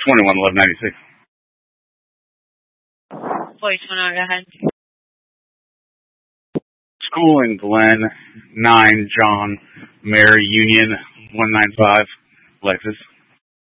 211196. Voice 1, go ahead. School in Glen, 9 John, Mary Union, 195, Lexus.